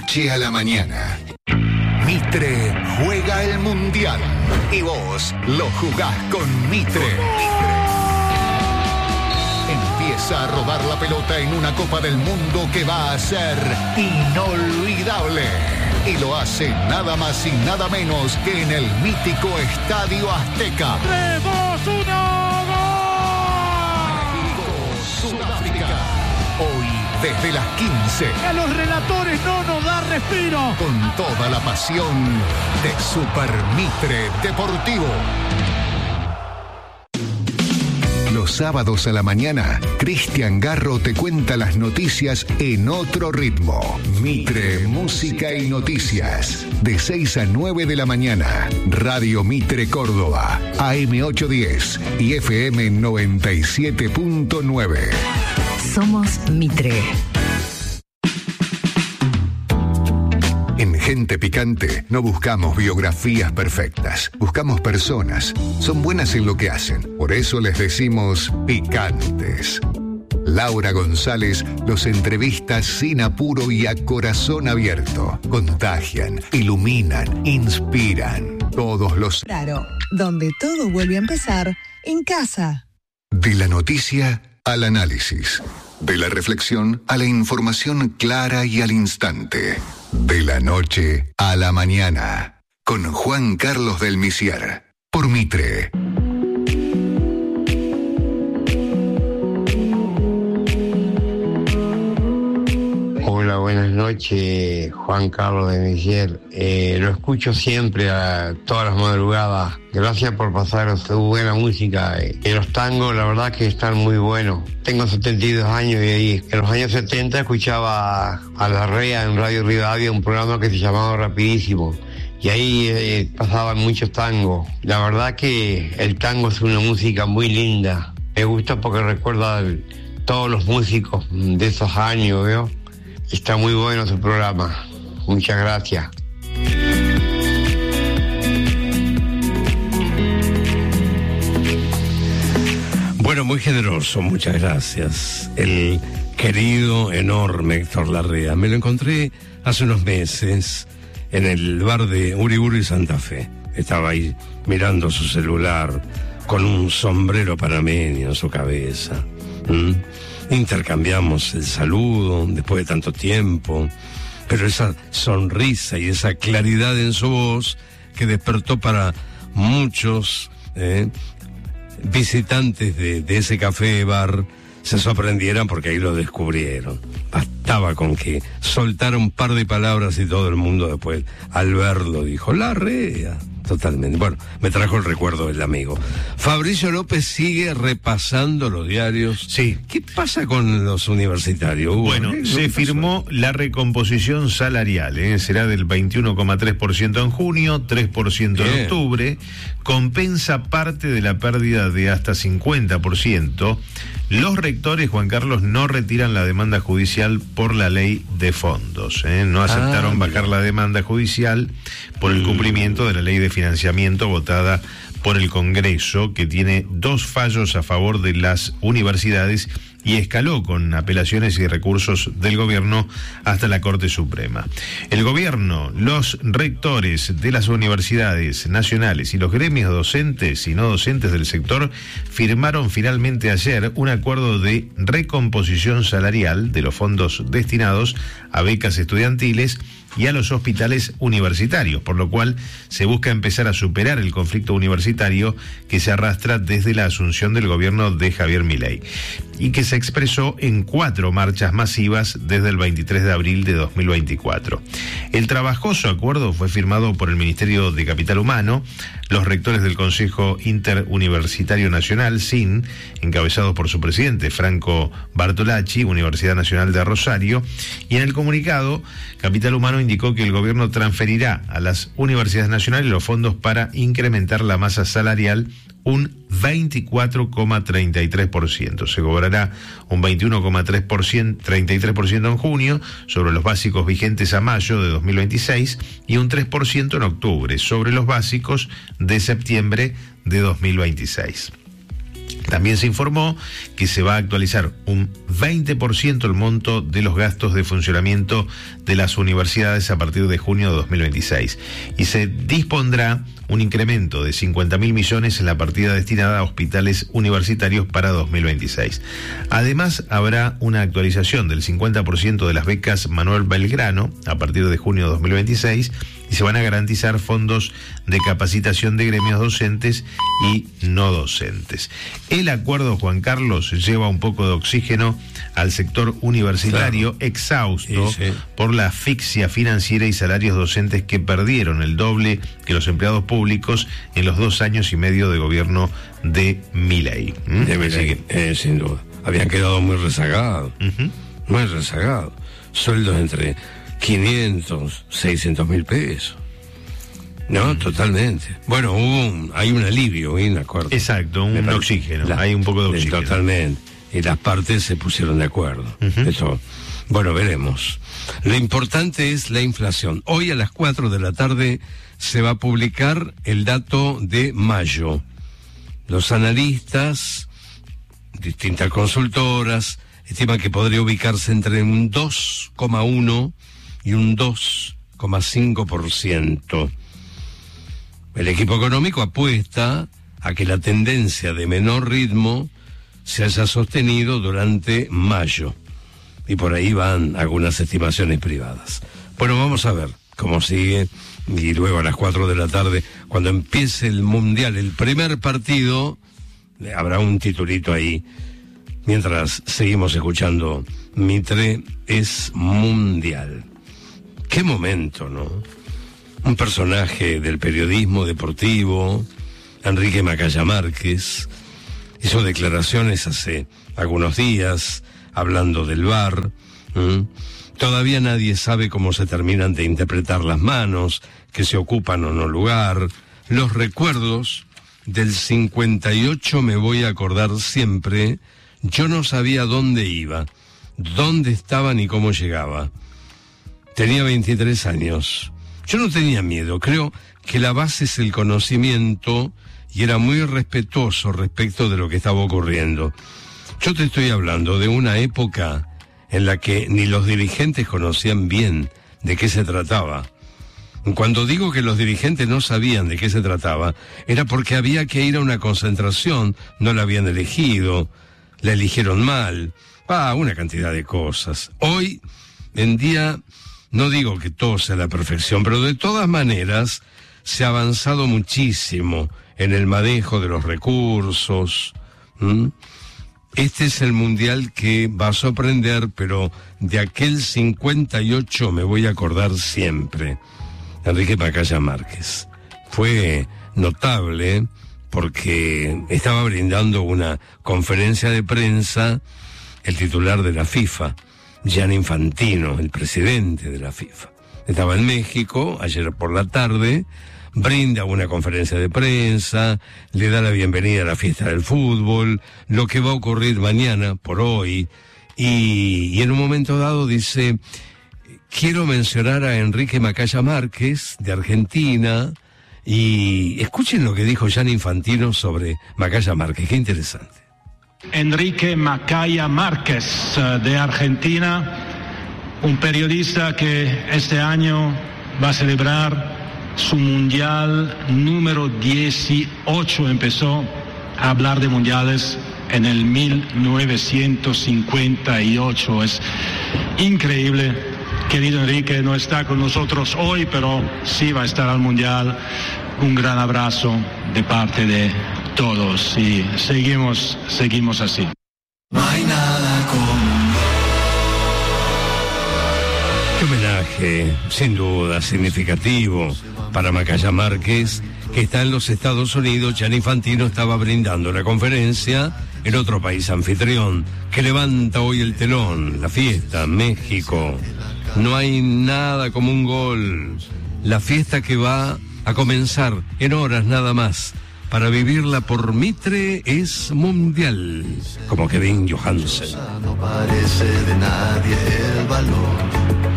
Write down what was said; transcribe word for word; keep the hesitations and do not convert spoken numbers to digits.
noche a la mañana. Mitre juega el Mundial y vos lo jugás con Mitre. Empieza a rodar la pelota en una Copa del Mundo que va a ser inolvidable. Y lo hace nada más y nada menos que en el mítico Estadio Azteca. tres, dos, uno, ¡gol! Sudáfrica. Hoy desde las quince. A los relatores no nos da respiro. Con toda la pasión de Super Mitre Deportivo. Los sábados a la mañana, Cristian Garro te cuenta las noticias en otro ritmo. Mitre, música y noticias. De seis a nueve de la mañana. Radio Mitre Córdoba. A M ochocientos diez y F M noventa y siete punto nueve. Somos Mitre. En Gente Picante no buscamos biografías perfectas, buscamos personas. Son buenas en lo que hacen, por eso les decimos picantes. Laura González los entrevista sin apuro y a corazón abierto. Contagian, iluminan, inspiran. Todos los... Claro, donde todo vuelve a empezar, en casa. De la noticia al análisis. De la reflexión a la información clara y al instante. De la noche a la mañana. Con Juan Carlos del Misier. Por Mitre. Hola, buenas noches, Juan Carlos de Misier. Eh, lo escucho siempre a todas las madrugadas. Gracias por pasar su buena música. Eh, los tangos, la verdad que están muy buenos. Tengo setenta y dos años y ahí, en los años setenta escuchaba a La Rea en Radio Rivadavia un programa que se llamaba Rapidísimo. Y ahí eh, pasaban muchos tangos. La verdad que el tango es una música muy linda. Me gusta porque recuerda a todos los músicos de esos años, ¿veo? Está muy bueno su programa. Muchas gracias. Bueno, muy generoso, muchas gracias. El querido, enorme Héctor Larrea. Me lo encontré hace unos meses en el bar de Uriburu y Santa Fe. Estaba ahí mirando su celular con un sombrero panameño en su cabeza. ¿Mm? Intercambiamos el saludo después de tanto tiempo, pero esa sonrisa y esa claridad en su voz que despertó para muchos eh, visitantes de, de ese café bar se sorprendieran porque ahí lo descubrieron. Bastaba con que soltara un par de palabras y todo el mundo después al verlo dijo Larrea. Totalmente. Bueno, me trajo el recuerdo del amigo. Fabricio López sigue repasando los diarios. Sí. ¿Qué pasa con los universitarios, Hugo? Bueno, ¿Eh? se firmó la recomposición salarial, ¿eh? Será del veintiuno coma tres por ciento en junio, tres por ciento en octubre, compensa parte de la pérdida de hasta cincuenta por ciento. Los rectores, Juan Carlos, no retiran la demanda judicial por la ley de fondos, ¿eh? No aceptaron ah, bajar la demanda judicial por el cumplimiento de la ley de financiamiento votada por el Congreso, que tiene dos fallos a favor de las universidades y escaló con apelaciones y recursos del gobierno hasta la Corte Suprema. El gobierno, los rectores de las universidades nacionales y los gremios docentes y no docentes del sector firmaron finalmente ayer un acuerdo de recomposición salarial de los fondos destinados a becas estudiantiles y a los hospitales universitarios, por lo cual se busca empezar a superar el conflicto universitario que se arrastra desde la asunción del gobierno de Javier Milei y que se expresó en cuatro marchas masivas desde el veintitrés de abril de dos mil veinticuatro. El trabajoso acuerdo fue firmado por el Ministerio de Capital Humano, los rectores del Consejo Interuniversitario Nacional, S I N, encabezados por su presidente, Franco Bartolacci, Universidad Nacional de Rosario, y en el comunicado, Capital Humano indicó que el gobierno transferirá a las universidades nacionales los fondos para incrementar la masa salarial un veinticuatro coma treinta y tres por ciento. Se cobrará un veintiuno coma tres por ciento, treinta y tres por ciento en junio sobre los básicos vigentes a mayo de dos mil veintiséis y un tres por ciento en octubre sobre los básicos de septiembre de dos mil veintiséis. También se informó que se va a actualizar un veinte por ciento el monto de los gastos de funcionamiento de las universidades a partir de junio de dos mil veintiséis y se dispondrá un incremento de cincuenta mil millones en la partida destinada a hospitales universitarios para dos mil veintiséis. Además, habrá una actualización del cincuenta por ciento de las becas Manuel Belgrano a partir de junio de dos mil veintiséis y se van a garantizar fondos de capacitación de gremios docentes y no docentes. El acuerdo, Juan Carlos, lleva un poco de oxígeno al sector universitario, claro, exhausto sí, sí. por la asfixia financiera y salarios docentes que perdieron el doble que los empleados públicos en los dos años y medio de gobierno de Milei. ¿Mm? De Milei, eh, sin duda. Habían quedado muy rezagados, uh-huh. muy rezagados. Sueldos entre quinientos, seiscientos mil pesos. No, uh-huh. totalmente. Bueno, hubo un, hay un alivio, ¿eh? acuerdo. Exacto, un oxígeno. La, hay un poco de oxígeno. Totalmente. Y las partes se pusieron de acuerdo. Uh-huh. Eso, bueno, veremos. Lo importante es la inflación. Hoy a las cuatro de la tarde se va a publicar el dato de mayo. Los analistas, distintas consultoras, estiman que podría ubicarse entre un dos coma uno y un dos coma cinco por ciento. El equipo económico apuesta a que la tendencia de menor ritmo se haya sostenido durante mayo. Y por ahí van algunas estimaciones privadas. Bueno, vamos a ver cómo sigue. Y luego a las cuatro de la tarde, cuando empiece el Mundial, el primer partido, habrá un titulito ahí. Mientras seguimos escuchando Mitre es Mundial. Qué momento, ¿no? Un personaje del periodismo deportivo, Enrique Macaya Márquez, hizo declaraciones hace algunos días, hablando del V A R. ¿Mm? Todavía nadie sabe cómo se terminan de interpretar las manos, que se ocupan o no lugar. Los recuerdos del cincuenta y ocho me voy a acordar siempre. Yo no sabía dónde iba, dónde estaba ni cómo llegaba. Tenía veintitrés años. Yo no tenía miedo, creo que la base es el conocimiento y era muy respetuoso respecto de lo que estaba ocurriendo. Yo te estoy hablando de una época en la que ni los dirigentes conocían bien de qué se trataba. Cuando digo que los dirigentes no sabían de qué se trataba, era porque había que ir a una concentración, no la habían elegido, la eligieron mal, ah, una cantidad de cosas. Hoy en día, no digo que todo sea la perfección, pero de todas maneras se ha avanzado muchísimo en el manejo de los recursos. ¿Mm? Este es el mundial que va a sorprender, pero de aquel cincuenta y ocho me voy a acordar siempre. Enrique Macaya Márquez. Fue notable porque estaba brindando una conferencia de prensa el titular de la FIFA, Gianni Infantino, el presidente de la FIFA. Estaba en México ayer por la tarde, brinda una conferencia de prensa, le da la bienvenida a la fiesta del fútbol, lo que va a ocurrir mañana, por hoy, y, y en un momento dado dice, quiero mencionar a Enrique Macaya Márquez, de Argentina, y escuchen lo que dijo Gianni Infantino sobre Macaya Márquez, qué interesante. Enrique Macaya Márquez, de Argentina, un periodista que este año va a celebrar su mundial número dieciocho. Empezó a hablar de mundiales en el mil novecientos cincuenta y ocho. Es increíble. Querido Enrique, no está con nosotros hoy, pero sí va a estar al mundial. Un gran abrazo de parte de todos y seguimos, seguimos así. No hay nada como... Qué homenaje, sin duda, significativo para Macaya Márquez, que está en los Estados Unidos. Gianni Infantino estaba brindando la conferencia en otro país anfitrión, que levanta hoy el telón, la fiesta, México. No hay nada como un gol. La fiesta que va a comenzar en horas nada más. Para vivirla por Mitre es mundial, como Kevin Johansen. No parece de nadie el valor.